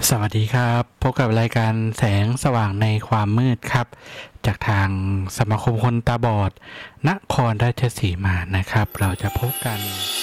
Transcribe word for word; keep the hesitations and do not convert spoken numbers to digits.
สวัสดีครับพบกับรายการแสงสว่างในความมืดครับจากทางสมาคมคนตาบอดนครราชสีมานะครับเราจะพบกัน